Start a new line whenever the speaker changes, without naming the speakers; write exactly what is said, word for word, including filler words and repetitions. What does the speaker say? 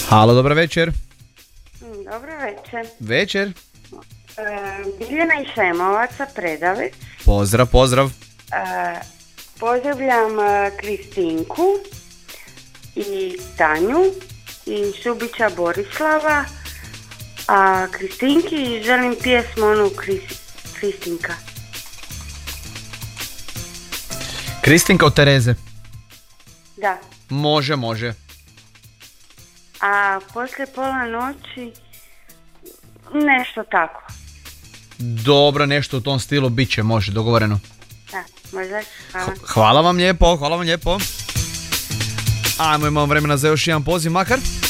Halo, dobro večer.
Dobro večer.
Večer.
E, Biljana iz Šemovaca, Predavec.
Pozdrav, pozdrav.
E, pozdravljam e, Kristinku i Tanju i Šubića Borislava. A Kristinki želim pjesmu onu Kris, Kristinka.
Kristinka od Tereze.
Da.
Može, može.
A poslije pola noći nešto tako.
Dobro, nešto u tom stilu bit će, može, dogovoreno.
Da, možda. Hvala.
Hvala vam lijepo, hvala vam lijepo. Ajmo, imamo vremena za još jedan poziv, makar.